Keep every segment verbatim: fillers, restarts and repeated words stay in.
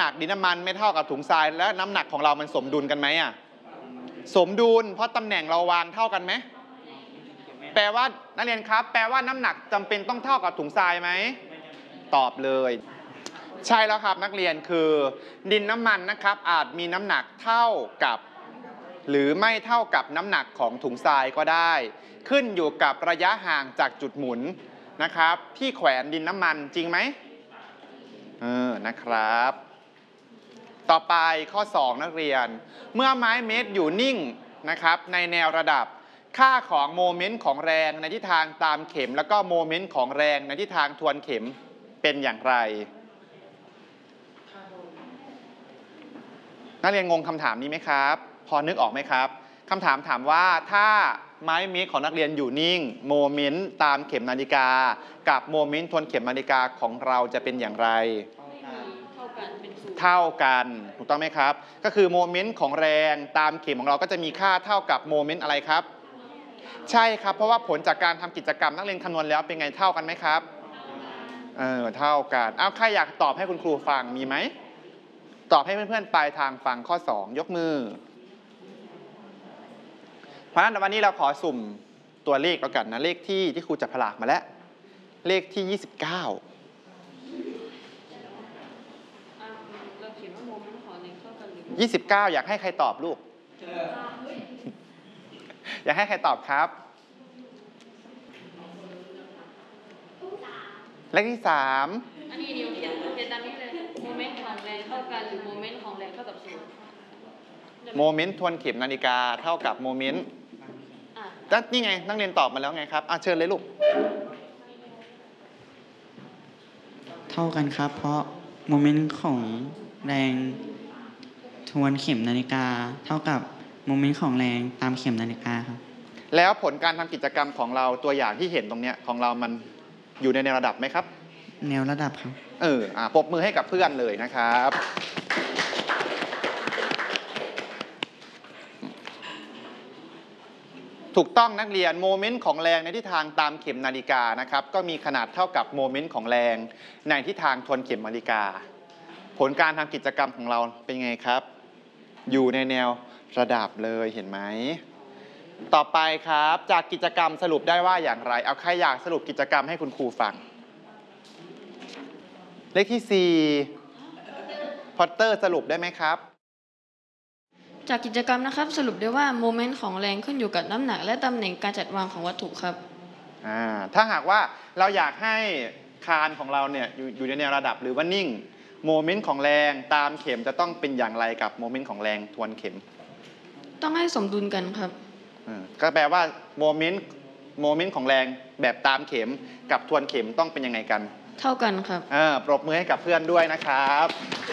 หนักดินน้ำมันไม่เท่ากับถุงทรายแล้วน้ำหนักของเรามันสมดุลกันไหมอ่ะสมดุลเพราะตำแหน่งเราวางเท่ากันไหมแปลว่านักเรียนครับแปลว่าน้ำหนักจำเป็นต้องเท่ากับถุงทรายไหมตอบเลยใช่แล้วครับนักเรียนคือดินน้ำมันนะครับอาจมีน้ำหนักเท่ากับหรือไม่เท่ากับน้ำหนักของถุงทรายก็ได้ขึ้นอยู่กับระยะห่างจากจุดหมุนนะครับที่แขวนดินน้ำมันจริงไหมเออนะครับต่อไปข้อสองนักเรียนเมื่อไม้เมตรอยู่นิ่งนะครับในแนวระดับค่าของโมเมนต์ของแรงในทิศทางตามเข็มแล้วก็โมเมนต์ของแรงในทิศทางทวนเข็มเป็นอย่างไรนักเรียนงงคำถามนี้ไหมครับพอนึกออกไหมครับคำถามถามว่าถ้าไม้เมตรของนักเรียนอยู่นิ่งโมเมนต์ตามเข็มนาฬิกากับโมเมนต์ทวนเข็มนาฬิกาของเราจะเป็นอย่างไรเท่ากันถูกต้องไหมครับก็คือโมเมนต์ของแรงตามเข็มของเราก็จะมีค่าเท่ากับโมเมนต์อะไรครับใช่ครับเพราะว่าผลจากการทำกิจกรรมนักเรียนคำนวณแล้วเป็นไงเท่ากันไหมครับเออเท่ากันอ้าวใครอยากตอบให้คุณครูฟังมีไหมตอบให้เพื่อนๆปลายทางฟังข้อสองยกมือเพราะฉะนั้นวันนี้เราขอสุ่มตัวเลขแล้วกันนะเลขที่ที่ครูจับผลากมาแล้วเลขที่ยี่สิบเก้ายี่สิบเก้าอยากให้ใครตอบลูกอยากให้ใครตอบครับเลขที่สามอันนี้นิวเขียนเขียนตามนี้เลยโมเมนต์ของแรงเท่ากันหรือโมเมนต์ของแรงเท่ากับศูนย์โมเมนต์ทวนเข็มนาฬิกาเท่ากับโมเมนต์อ่ะนี่ไงนักเรียนตอบมาแล้วไงครับอ่ะเชิญเลยลูกเท่ากันครับเพราะโมเมนต์ของแรงทวนเข็มนาฬิกาเท่ากับโมเมนต์ของแรงตามเข็มนาฬิกาครับแล้วผลการทำกิจกรรมของเราตัวอย่างที่เห็นตรงเนี้ยของเรามันอยู่ในแนวระดับไหมครับแนวระดับครับเอออ่ะปรบมือให้กับเพื่อนเลยนะครับถูกต้องนักเรียนโมเมนต์ของแรงในทิศทางตามเข็มนาฬิกานะครับก็มีขนาดเท่ากับโมเมนต์ของแรงในทิศทางทวนเข็มนาฬิกาผลการทำกิจกรรมของเราเป็นไงครับอยู่ในแนวระดับเลยเห็นไหมต่อไปครับจากกิจกรรมสรุปได้ว่าอย่างไรเอาใครอยากสรุปกิจกรรมให้คุณครูฟังเลขที่สี่พอตเตอร์สรุปได้ไหมครับจากกิจกรรมนะครับสรุปได้ว่าโมเมนต์ของแรงขึ้นอยู่กับน้ำหนักและตำแหน่งการจัดวางของวัตถุครับอ่าถ้าหากว่าเราอยากให้คานของเราเนี่ยอยู่อยู่ในแนวระดับหรือว่านิ่งโมเมนต์ของแรงตามเข็มจะต้องเป็นอย่างไรกับโมเมนต์ของแรงทวนเข็มต้องให้สมดุลกันครับก็แปลว่าโมเมนต์โมเมนต์ของแรงแบบตามเข็มกับทวนเข็มต้องเป็นยังไงกันเท่ากันครับอ่าปรบมือให้กับเพื่อนด้วยนะครับ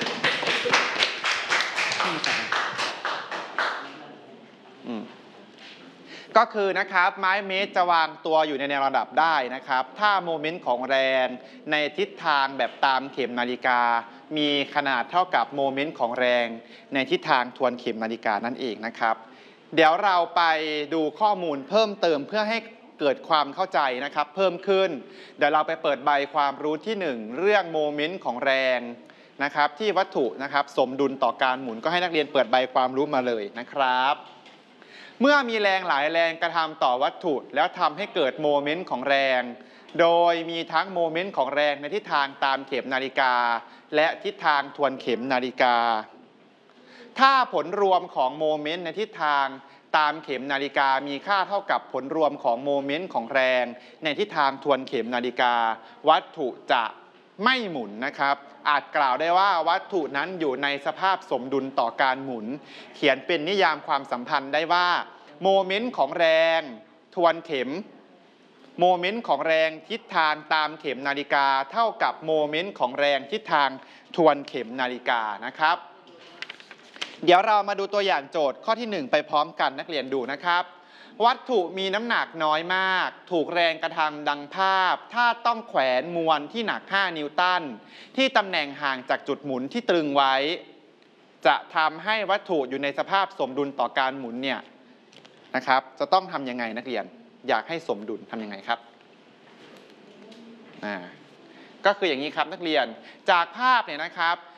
ก็คือนะครับไม้เมตรจะวางตัวอยู่ในแนวระดับได้นะครับถ้าโมเมนต์ของแรงในทิศทางแบบตามเข็มนาฬิกามีขนาดเท่ากับโมเมนต์ของแรงในทิศทางทวนเข็มนาฬิกานั่นเองนะครับเดี๋ยวเราไปดูข้อมูลเพิ่มเติมเพื่อให้เกิดความเข้าใจนะครับเพิ่มขึ้นเดี๋ยวเราไปเปิดใบความรู้ที่หนึ่งเรื่องโมเมนต์ของแรงนะครับที่วัตถุนะครับสมดุลต่อการหมุนก็ให้นักเรียนเปิดใบความรู้มาเลยนะครับเมื่อมีแรงหลายแรงกระทำต่อวัตถุแล้วทำให้เกิดโมเมนต์ของแรงโดยมีทั้งโมเมนต์ของแรงในทิศทางตามเข็มนาฬิกาและทิศทางทวนเข็มนาฬิกาถ้าผลรวมของโมเมนต์ในทิศทางตามเข็มนาฬิกามีค่าเท่ากับผลรวมของโมเมนต์ของแรงในทิศทางทวนเข็มนาฬิกาวัตถุจะไม่หมุนนะครับอาจกล่าวได้ว่าวัตถุนั้นอยู่ในสภาพสมดุลต่อการหมุนเขียนเป็นนิยามความสัมพันธ์ได้ว่าโมเมนต์ของแรงทวนเข็มโมเมนต์ของแรงทิศทางตามเข็มนาฬิกาเท่ากับโมเมนต์ของแรงทิศทางทวนเข็มนาฬิกานะครับเดี๋ยวเรามาดูตัวอย่างโจทย์ข้อที่หนึ่งไปพร้อมกันนักเรียนดูนะครับวัตถุมีน้ำหนักน้อยมากถูกแรงกระทำดังภาพถ้าต้องแขวนมวลที่หนักห้านิวตันที่ตำแหน่งห่างจากจุดหมุนที่ตรึงไว้จะทำให้วัตถุอยู่ในสภาพสมดุลต่อการหมุนเนี่ยนะครับจะต้องทำยังไงนักเรียนอยากให้สมดุลทำยังไงครับอ่าก็คืออย่างนี้ครับนักเรียนจากภาพเนี่ยนะครับ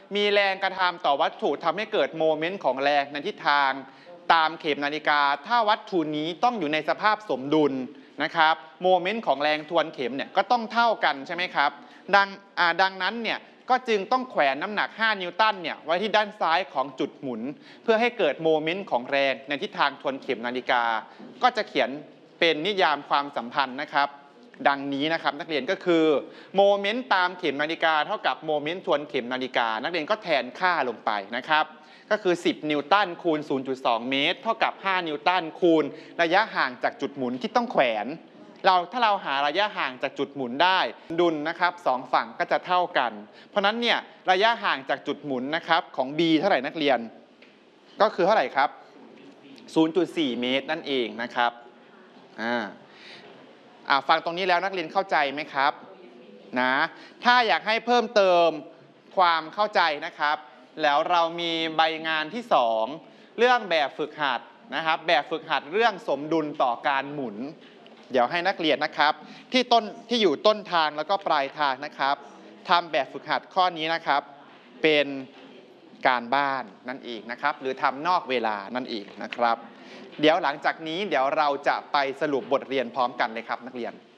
มีแรงกระทำต่อวัตถุทำให้เกิดโมเมนต์ของแรงในทิศทางตามเข็มนาฬิกาถ้าวัตถุนี้ต้องอยู่ในสภาพสมดุลนะครับโมเมนต์ของแรงทวนเข็มเนี่ยก็ต้องเท่ากันใช่ไหมครับดังดังนั้นเนี่ยก็จึงต้องแขวนน้ำหนักห้านิวตันเนี่ยไว้ที่ด้านซ้ายของจุดหมุนเพื่อให้เกิดโมเมนต์ของแรงในทิศทางทวนเข็มนาฬิกาก็จะเขียนเป็นนิยามความสัมพันธ์นะครับดังนี้นะครับนักเรียนก็คือโมเมนต์ตามเข็มนาฬิกาเท่ากับโมเมนต์ทวนเข็มนาฬิกานักเรียนก็แทนค่าลงไปนะครับก็คือสิบนิวตันคูณ ศูนย์จุดสอง เมตรเท่ากับห้านิวตันคูณระยะห่างจากจุดหมุนที่ต้องแขวนเราถ้าเราหาระยะห่างจากจุดหมุนได้ดุลนะครับสองฝั่งก็จะเท่ากันเพราะนั้นเนี่ยระยะห่างจากจุดหมุนนะครับของ B เท่าไหร่นักเรียนก็คือเท่าไหร่ครับ ศูนย์จุดสี่ เมตรนั่นเองนะครับอ่าอ่าฟังตรงนี้แล้วนักเรียนเข้าใจไหมครับนะถ้าอยากให้เพิ่มเติมความเข้าใจนะครับแล้วเรามีใบงานที่สองเรื่องแบบฝึกหัดนะครับแบบฝึกหัดเรื่องสมดุลต่อการหมุนเดี๋ยวให้นักเรียนนะครับที่ต้นที่อยู่ต้นทางแล้วก็ปลายทางนะครับทำแบบฝึกหัดข้อนี้นะครับเป็นการบ้านนั่นเองนะครับหรือทำนอกเวลานั่นเองนะครับเดี๋ยวหลังจากนี้เดี๋ยวเราจะไปสรุปบทเรียนพร้อมกันเลยครับนักเรียน